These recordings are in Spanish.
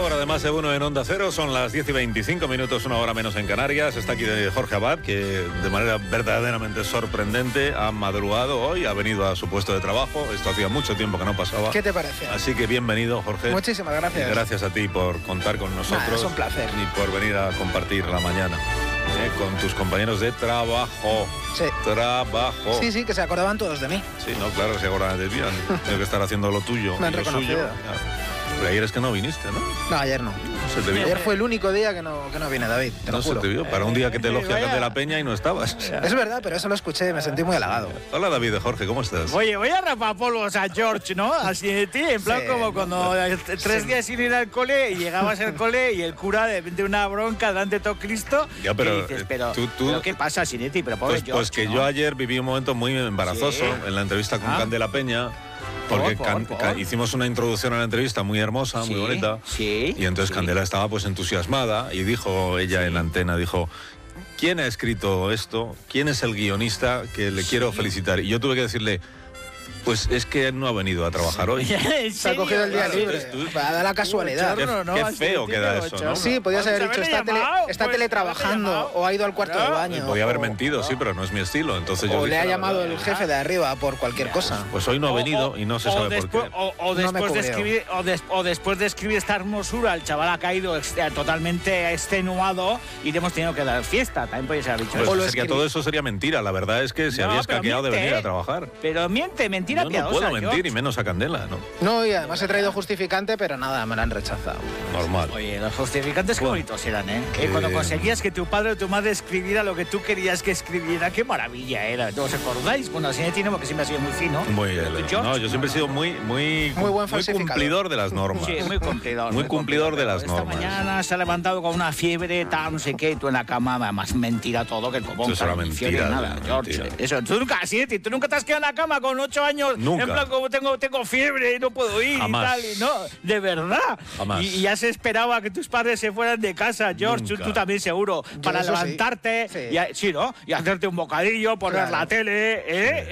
hora de Más de Uno en Onda Cero, son las 10:25, una hora menos en Canarias. Está aquí Jorge Abad, que de manera verdaderamente sorprendente ha madrugado hoy, ha venido a su puesto de trabajo. Esto hacía mucho tiempo que no pasaba. ¿Qué te parece? Así que bienvenido, Jorge. Muchísimas gracias. Y gracias a ti por contar con nosotros. Es un placer. Y por venir a compartir la mañana con tus compañeros de trabajo. Sí. Trabajo. Sí, que se acordaban todos de mí. Sí, no, claro, se acordaban de ti. Tengo que estar haciendo lo tuyo. Me han y lo reconocido. suyo. Pero ayer es que no viniste, ¿no? No, ayer no. Se te vio. Ayer fue el único día que no vine, David. Te lo No se juro. te vio. Para un día que te elogia vaya. Candela Peña y no estabas. Es verdad, pero eso lo escuché y me sentí muy halagado. Hola, David de Jorge, ¿cómo estás? Oye, voy a rapar polvos a George, ¿no? Así de ti, en plan Sí. como cuando 3 días sin ir al cole y llegabas al cole y el cura de una bronca delante de todo Cristo. Ya, pero, y dices, pero tú- ¿qué pasa, Sinetti? Pero pobre Pues George, que ¿no? yo ayer viví un momento muy embarazoso Sí. en la entrevista con Ah. Candela Peña. Porque Por. hicimos una introducción a la entrevista muy hermosa, muy Sí, bonita. sí, Y entonces sí. Candela estaba pues entusiasmada y dijo ella en la antena, dijo, ¿quién ha escrito esto? ¿Quién es el guionista que le quiero felicitar? Y yo tuve que decirle, pues es que no ha venido a trabajar hoy. ¿En Se ha cogido el día Claro, libre. entonces tú- Va a dar la casualidad. Qué- Bochorno, ¿no? qué Así feo de queda tipo, eso, ¿no? bochorno. Sí, podías haber Pues dicho, está, haberle llamado, está pues, teletrabajando haberle o ha ido al cuarto de llamado. baño. Podía haber o- mentido, sí, pero no es mi estilo. Entonces yo O le dije ha la llamado verdad. el jefe de arriba por cualquier cosa. Pues hoy no ha venido y no se sabe por qué. O No me después de cubrió. escribir, o después de escribir esta hermosura, el chaval ha caído totalmente extenuado y le hemos tenido que dar fiesta. También podéis haber dicho Pues O lo sería, escribí. todo eso sería mentira. La verdad es que se No, había pero escaqueado de miente, venir a ¿eh? trabajar. Pero mentira Yo no piadosa, puedo mentir, George. y menos a Candela, ¿no? No, y además he traído justificante, pero nada, me lo han rechazado. Normal. Oye, los justificantes qué bonitos eran, ¿eh? Que- Cuando conseguías que tu padre o tu madre escribiera lo que tú querías que escribiera, qué maravilla era. ¿No os acordáis? Bueno, así tiene porque siempre ha sido muy fino. Muy, ¿Tú, George? no, yo siempre he sido muy buen falsificador. cumplidor de las normas. Sí, muy cumplidor. Muy cumplidor de las Esta normas. mañana se ha levantado con una fiebre, tal, no sé qué, y tú en la cama, más mentira todo, que el copón. Eso era claro, ni mentira, fiebre, nada, era George. mentira. Eso, tú nunca te has quedado en la cama con 8 años, Nunca. en plan como tengo fiebre y no puedo ir Jamás. y tal, y no, de verdad. Jamás. Y ya se esperaba que tus padres se fueran de casa, George, Nunca. tú también seguro, para eso sí. levantarte, Sí. sí, ¿no? Y hacerte un bocadillo, poner Claro. la tele,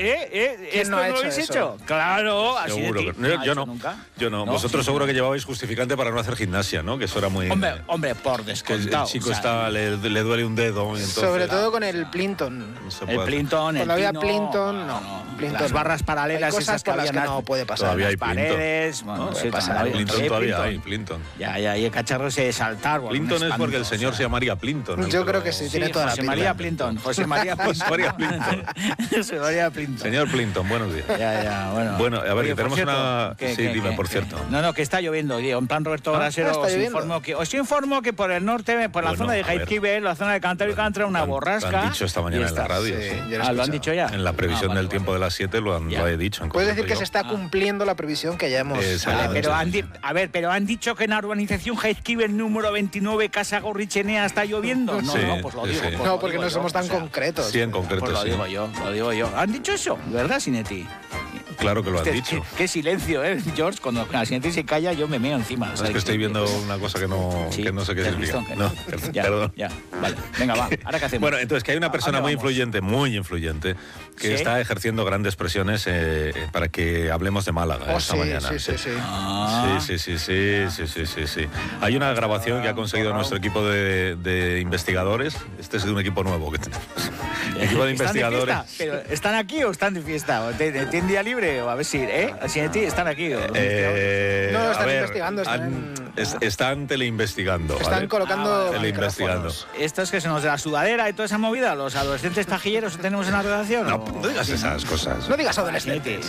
¿Quién ¿Esto no no ha lo hecho habéis eso? hecho? Claro, así de Seguro ti. que ¿No ha yo hecho no. nunca? Yo no. No, Vosotros sí. seguro que llevabais justificante para no hacer gimnasia, ¿no? Que eso era muy. Hombre, por que el descontado. chico o sea, le duele un dedo. Y entonces, Sobre todo con el Plinton. no se el puede. Plinton, el Cuando había Pino, Plinton, no. Plinton Las no. barras paralelas Hay cosas esas que por las habían que no puede pasar. Todavía hay las paredes, bueno, ¿no? sí, pasa todavía nada. Plinton hay todavía hay, Plinton. Plinton. Ya, y el cacharro ese de saltar. bueno, Plinton un es porque el espanto, señor o se sea. llamaría Plinton. Yo creo que sí, tiene toda la José pinta. María Plinton. José María Plinton. María Plinton. José María Plinton. Señor Plinton, buenos días. Ya, bueno. Bueno, a ver, Oye, que tenemos por cierto, una- sí, dime, por cierto. No, que está lloviendo, tío. En plan Roberto Brasero, está lloviendo. os informo que por el norte, por la Bueno, zona de a ver. Jaizkibel, la zona de Cantabria, entra una Lo han borrasca. dicho esta mañana y en la está. radio. Sí, sí. yo lo he ¿Lo han escuchado. dicho ya? En la previsión Vale, del tiempo de las 7 lo Ya. he dicho. en Puedes decir que concreto se está cumpliendo la previsión que ya hemos... Exactamente. Pero pero han dicho que en la urbanización Jaizkibel número 29, Casa Gorrichenea, está lloviendo. No, Sí, pues lo sí, digo. sí. pues No, lo porque digo no yo, somos tan o sea, concretos. Sí, en concreto, Pues lo sí. digo yo. ¿Han dicho eso? ¿Verdad, Sinetti? Claro que lo han Hostia, dicho. Qué silencio, George. Cuando la Sinetti se calla, yo me meo encima. Es que estoy viendo una cosa que no sé qué ¿te has significa. visto? No, Ya, perdón. ya. Vale, venga, va. ¿Ahora qué hacemos? Bueno, entonces que hay una persona ¿A dónde muy influyente, que ¿Sí? está ejerciendo grandes presiones para que hablemos de Málaga Oh, esta sí, mañana. sí. Ah. Sí. Hay una grabación que ha conseguido nuestro equipo de investigadores. Este es de un equipo nuevo que tenemos. Equipo de ¿Están investigadores. fiesta? ¿Pero están aquí o están de fiesta? ¿O ¿Tienen día libre? O a ver si, Sinetti, ¿están aquí? No, a están ver, investigando, están teleinvestigando. Están ¿vale? colocando Teleinvestigando. micrófonos. ¿Estos que son los de la sudadera y toda esa movida? ¿Los adolescentes pajilleros que tenemos en la redacción? No, ¿O- no digas esas cosas. No digas adolescentes.